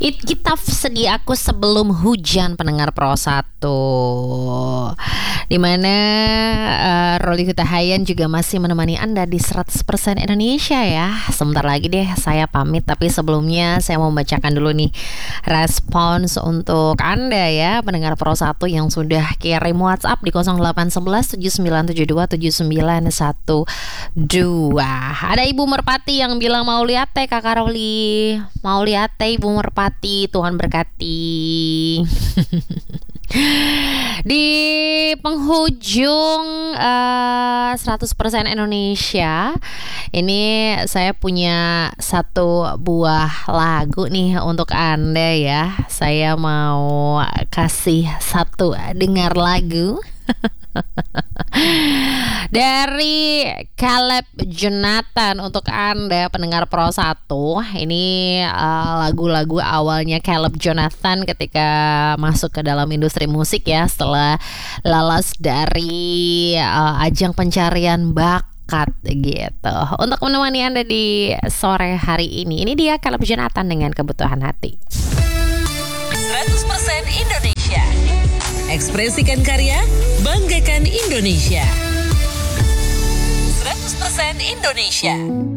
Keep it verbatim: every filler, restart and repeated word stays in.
It, kita sedia aku sebelum hujan pendengar Pro satu, dimana uh, Roli Hutahayan juga masih menemani Anda di seratus persen Indonesia ya. Sebentar lagi deh saya pamit, tapi sebelumnya saya mau membacakan dulu nih respons untuk Anda ya pendengar Pro satu yang sudah kirim WhatsApp di nol delapan satu satu tujuh sembilan tujuh dua tujuh sembilan satu dua. Ada Ibu Merpati yang bilang mau lihat teh Kakak Roli, mau lihat teh Ibu Merpati, Tuhan berkati. Di penghujung uh, seratus persen Indonesia ini saya punya satu buah lagu nih untuk Anda ya. Saya mau kasih satu dengar lagu dari Caleb Jonathan untuk Anda pendengar Pro satu. Ini uh, lagu-lagu awalnya Caleb Jonathan ketika masuk ke dalam industri musik ya, setelah lolos dari uh, ajang pencarian bakat gitu. Untuk menemani Anda di sore hari ini, ini dia Caleb Jonathan dengan Kebutuhan Hati. seratus persen Indonesia. Ekspresikan karya, banggakan Indonesia. seratus persen Indonesia.